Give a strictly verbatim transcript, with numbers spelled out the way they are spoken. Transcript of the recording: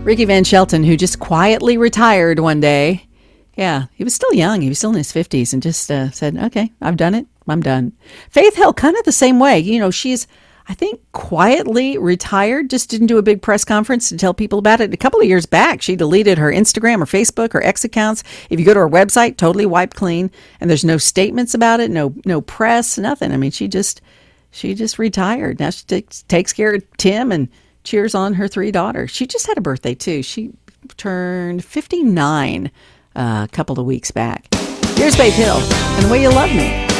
Ricky Van Shelton, who just quietly retired one day. Yeah, he was still young. He was still in his fifties and just uh, said, okay, I've done it. I'm done. Faith Hill, kind of the same way. You know, she's, I think, quietly retired, just didn't do a big press conference to tell people about it. A couple of years back, she deleted her Instagram or Facebook or X accounts. If you go to her website, totally wiped clean, and there's no statements about it, no no press, nothing. I mean, she just she just retired. Now she takes, takes care of Tim and cheers on her three daughters. She just had a birthday, too. She turned fifty-nine uh, a couple of weeks back. Here's Faith Hill and The Way You Love Me.